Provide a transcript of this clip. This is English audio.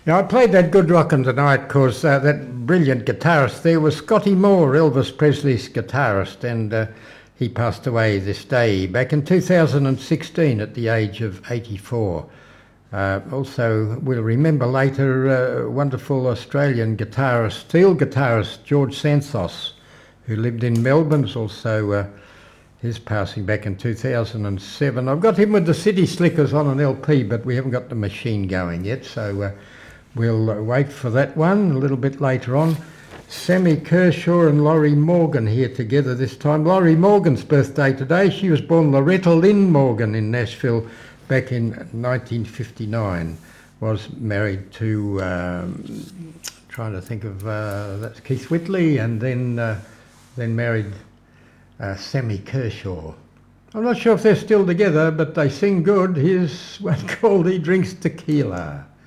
Now, I played that Good Rockin' Tonight because that brilliant guitarist there was Scotty Moore, Elvis Presley's guitarist, and he passed away this day back in 2016 at the age of 84. Also, we'll remember later wonderful Australian guitarist, steel guitarist George Santos, who lived in Melbourne. Was also his passing back in 2007. I've got him with the City Slickers on an LP, but we haven't got the machine going yet, so we'll wait for that one a little bit later on. Sammy Kershaw and Laurie Morgan here together this time. Laurie Morgan's birthday today. She was born Loretta Lynn Morgan in Nashville back in 1959. Was married to, trying to think of, that's Keith Whitley, and then married Sammy Kershaw. I'm not sure if they're still together, but they sing good. Here's one called He Drinks Tequila.